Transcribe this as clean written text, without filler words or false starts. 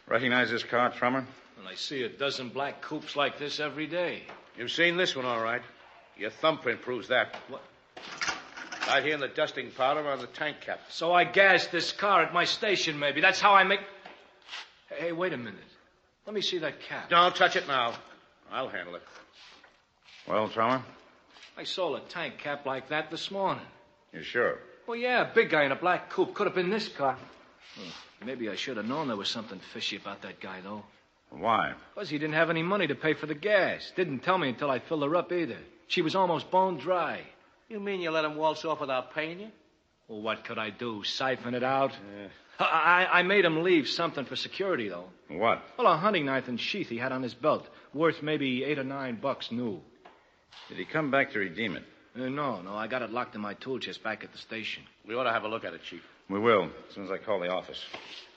Recognize this car, Trummer? And I see a dozen black coupes like this every day. You've seen this one, all right. Your thumbprint proves that. What? Right here in the dusting powder on the tank cap. So I gassed this car at my station, maybe. That's how I make... Hey, wait a minute. Let me see that cap. Don't touch it now. I'll handle it. Well, Trummer? I sold a tank cap like that this morning. You sure? Well, yeah, a big guy in a black coupe. Could have been this car. Maybe I should have known there was something fishy about that guy, though. Why? Because he didn't have any money to pay for the gas. Didn't tell me until I filled her up, either. She was almost bone dry. You mean you let him waltz off without paying you? Well, what could I do? Siphon it out? I made him leave something for security, though. What? Well, a hunting knife and sheath he had on his belt, worth maybe $8 or $9 new. Did he come back to redeem it? No. I got it locked in my tool chest back at the station. We ought to have a look at it, Chief. We will, as soon as I call the office.